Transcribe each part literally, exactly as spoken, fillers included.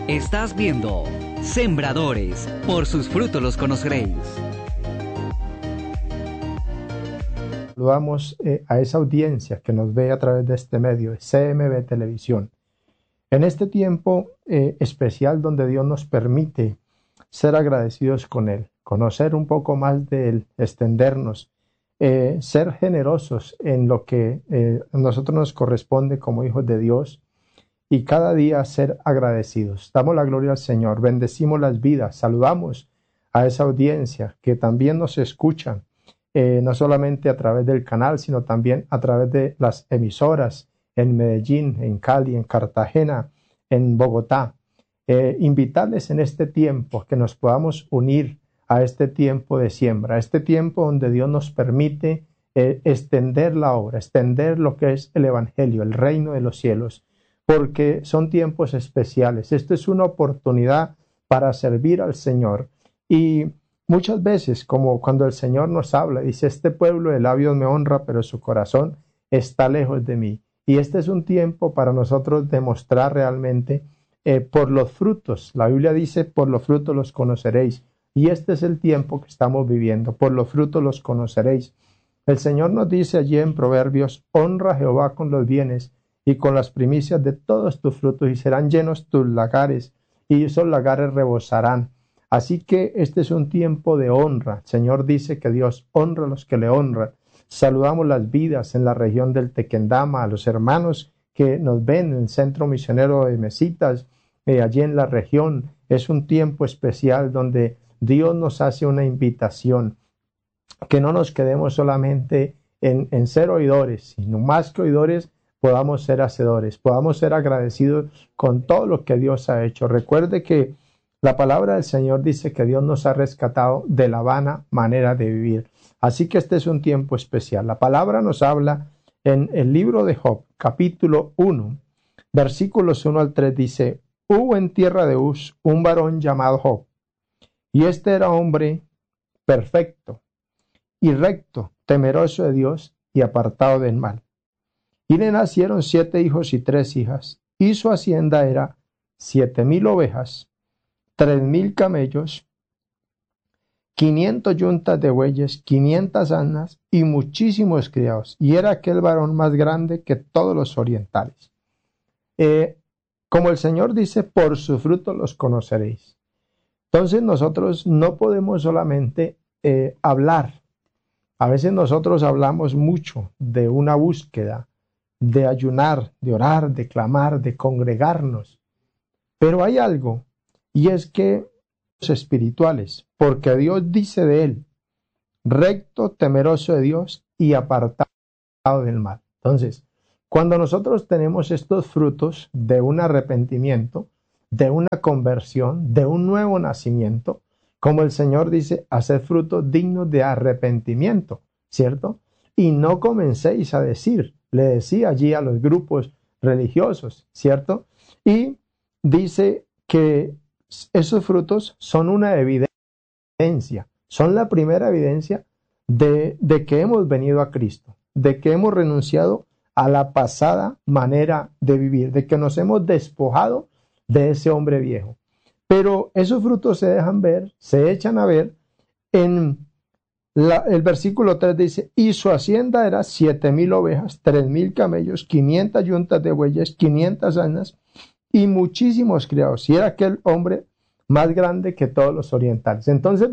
Estás viendo Sembradores, por sus frutos los conoceréis. Saludamos eh, a esa audiencia que nos ve a través de este medio, C M B Televisión. En este tiempo eh, especial donde Dios nos permite ser agradecidos con Él, conocer un poco más de Él, extendernos, eh, ser generosos en lo que eh, a nosotros nos corresponde como hijos de Dios y cada día ser agradecidos. Damos la gloria al Señor, bendecimos las vidas, saludamos a esa audiencia que también nos escuchan, eh, no solamente a través del canal, sino también a través de las emisoras en Medellín, en Cali, en Cartagena, en Bogotá. Eh, invitarles en este tiempo que nos podamos unir a este tiempo de siembra, a este tiempo donde Dios nos permite eh, extender la obra, extender lo que es el Evangelio, el reino de los cielos, porque son tiempos especiales. Esto es una oportunidad para servir al Señor. Y muchas veces, como cuando el Señor nos habla, dice, este pueblo de labios me honra, pero su corazón está lejos de mí. Y este es un tiempo para nosotros demostrar realmente eh, por los frutos. La Biblia dice, por los frutos los conoceréis. Y este es el tiempo que estamos viviendo, por los frutos los conoceréis. El Señor nos dice allí en Proverbios, honra a Jehová con los bienes y con las primicias de todos tus frutos, y serán llenos tus lagares, y esos lagares rebosarán. Así que este es un tiempo de honra. El Señor dice que Dios honra a los que le honran. Saludamos las vidas en la región del Tequendama, a los hermanos que nos ven en el Centro Misionero de Mesitas, eh, allí en la región. Es un tiempo especial donde Dios nos hace una invitación, que no nos quedemos solamente en, en ser oidores, sino más que oidores, podamos ser hacedores, podamos ser agradecidos con todo lo que Dios ha hecho. Recuerde que la palabra del Señor dice que Dios nos ha rescatado de la vana manera de vivir. Así que este es un tiempo especial. La palabra nos habla en el libro de Job, capítulo uno, versículos uno al tres, dice, hubo en tierra de Uz un varón llamado Job, y este era hombre perfecto y recto, temeroso de Dios y apartado del mal. Y le nacieron siete hijos y tres hijas, y su hacienda era siete mil ovejas, tres mil camellos, quinientas yuntas de bueyes, quinientas asnas y muchísimos criados. Y era aquel varón más grande que todos los orientales. Eh, como el Señor dice, por su fruto los conoceréis. Entonces nosotros no podemos solamente eh, hablar. A veces nosotros hablamos mucho de una búsqueda, de ayunar, de orar, de clamar, de congregarnos. Pero hay algo, y es que los espirituales, porque Dios dice de él, recto, temeroso de Dios y apartado del mal. Entonces, cuando nosotros tenemos estos frutos de un arrepentimiento, de una conversión, de un nuevo nacimiento, como el Señor dice, haced frutos dignos de arrepentimiento, ¿cierto? Y no comencéis a decir, le decía allí a los grupos religiosos, ¿cierto? Y dice que esos frutos son una evidencia, son la primera evidencia de, de que hemos venido a Cristo, de que hemos renunciado a la pasada manera de vivir, de que nos hemos despojado de ese hombre viejo. Pero esos frutos se dejan ver, se echan a ver en La, el versículo tres dice, y su hacienda era siete mil ovejas, tres mil camellos, quinientas yuntas de bueyes, quinientas asnas y muchísimos criados. Y era aquel hombre más grande que todos los orientales. Entonces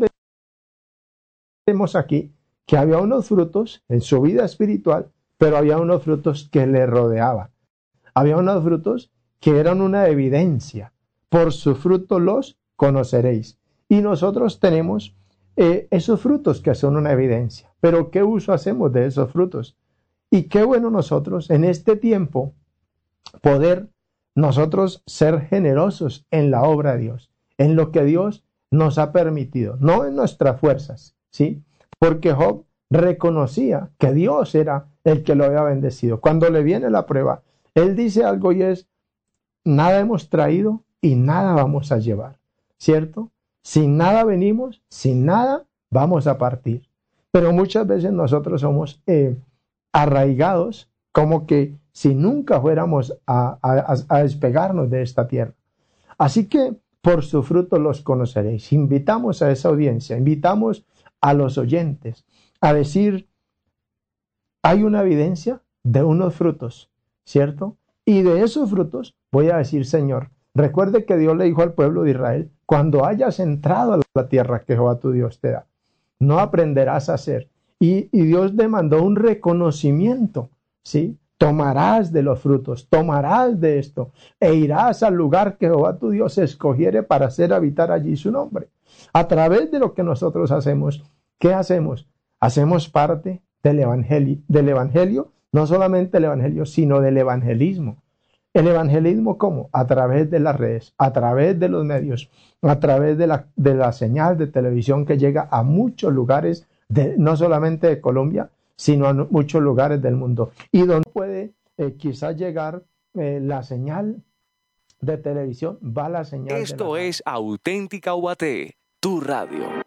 vemos aquí que había unos frutos en su vida espiritual, pero había unos frutos que le rodeaban. Había unos frutos que eran una evidencia. Por su fruto los conoceréis. Y nosotros tenemos Eh, esos frutos que son una evidencia. Pero ¿qué uso hacemos de esos frutos? Y qué bueno nosotros en este tiempo poder nosotros ser generosos en la obra de Dios, en lo que Dios nos ha permitido, no en nuestras fuerzas, ¿sí? Porque Job reconocía que Dios era el que lo había bendecido. Cuando le viene la prueba, él dice algo y es, nada hemos traído y nada vamos a llevar, ¿cierto? Sin nada venimos, sin nada vamos a partir. Pero muchas veces nosotros somos eh, arraigados como que si nunca fuéramos a, a, a despegarnos de esta tierra. Así que por su fruto los conoceréis. Invitamos a esa audiencia, invitamos a los oyentes a decir, hay una evidencia de unos frutos, ¿cierto? Y de esos frutos voy a decir, Señor, recuerde que Dios le dijo al pueblo de Israel, cuando hayas entrado a la tierra que Jehová tu Dios te da, no aprenderás a hacer. Y, y Dios demandó un reconocimiento, ¿sí? Tomarás de los frutos, tomarás de esto, e irás al lugar que Jehová tu Dios escogiere para hacer habitar allí su nombre. A través de lo que nosotros hacemos, ¿qué hacemos? Hacemos parte del evangelio, del evangelio, no solamente el evangelio, sino del evangelismo. ¿El evangelismo cómo? A través de las redes, a través de los medios, a través de la, de la señal de televisión que llega a muchos lugares, de, no solamente de Colombia, sino a muchos lugares del mundo. Y donde puede eh, quizás llegar eh, la señal de televisión, va la señal Esto de la es Auténtica U A T, tu radio.